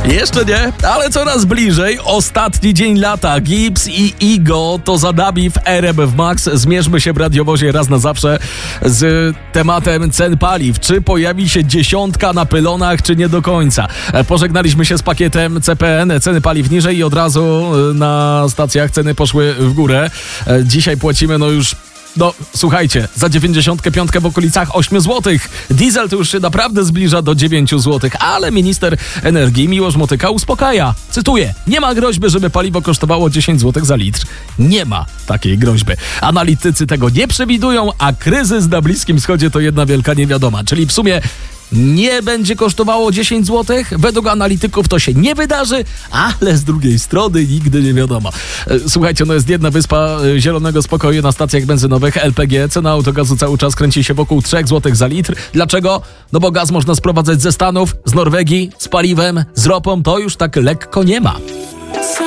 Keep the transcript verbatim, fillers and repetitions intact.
Jeszcze nie, ale coraz bliżej. Ostatni dzień lata. Gibbs i Igo to zadabi w R M F Max. Zmierzmy się w radiowozie raz na zawsze z tematem cen paliw. Czy pojawi się dziesiątka na pylonach, czy nie do końca? Pożegnaliśmy się z pakietem C P N. Ceny paliw niżej i od razu na stacjach ceny poszły w górę. Dzisiaj płacimy no już... No, słuchajcie, za dziewięćdziesiątkę piątkę w okolicach osiem złotych. Diesel to już się naprawdę zbliża do dziewięć złotych, ale minister energii Miłosz Motyka uspokaja. Cytuję, nie ma groźby, żeby paliwo kosztowało dziesięć złotych za litr. Nie ma takiej groźby. Analitycy tego nie przewidują, a kryzys na Bliskim Wschodzie to jedna wielka niewiadoma. Czyli w sumie nie będzie kosztowało dziesięć złotych. Według analityków to się nie wydarzy, ale z drugiej strony nigdy nie wiadomo. Słuchajcie, no jest jedna wyspa zielonego spokoju na stacjach benzynowych L P G. Cena autogazu cały czas kręci się wokół trzy złote za litr. Dlaczego? No bo gaz można sprowadzać ze Stanów, z Norwegii, z paliwem, z ropą. To już tak lekko nie ma.